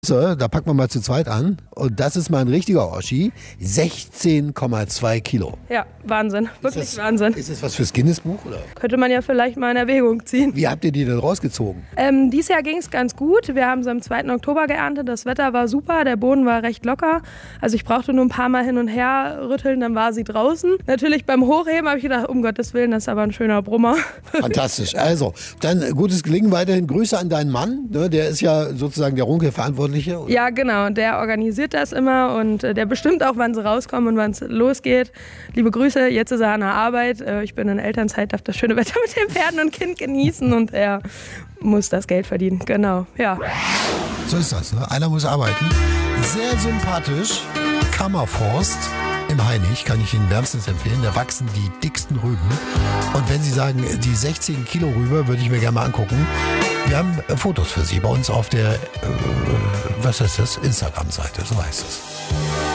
So, da packen wir mal zu zweit an. Und das ist mal ein richtiger Oschi. 16,2 Kilo. Ja, Wahnsinn. Wirklich Wahnsinn. Ist das was fürs Guinness-Buch, oder? Könnte man ja vielleicht mal in Erwägung ziehen. Wie habt ihr die denn rausgezogen? Dieses Jahr ging es ganz gut. Wir haben sie am 2. Oktober geerntet. Das Wetter war super, der Boden war recht locker. Also ich brauchte nur ein paar Mal hin und her rütteln, dann war sie draußen. Natürlich beim Hochheben habe ich gedacht, um Gottes Willen, das ist aber ein schöner Brummer. Fantastisch. Also, dann gutes Gelingen weiterhin. Grüße an deinen Mann. Ne? Der ist ja sozusagen der Runkel-Verantwortliche. Oder? Ja, genau. Der organisiert das immer und der bestimmt auch, wann sie rauskommen und wann es losgeht. Liebe Grüße, jetzt ist er an der Arbeit. Ich bin in Elternzeit, darf das schöne Wetter mit den Pferden und Kind genießen und er muss das Geld verdienen. Genau, ja. So ist das. Ne? Einer muss arbeiten. Sehr sympathisch. Kammerforst im Hainich, kann ich Ihnen wärmstens empfehlen. Da wachsen die dicksten Rüben. Und wenn Sie sagen, die 16 Kilo Rübe, würde ich mir gerne mal angucken. Wir haben Fotos für Sie bei uns auf der, was heißt das, Instagram-Seite, so heißt es.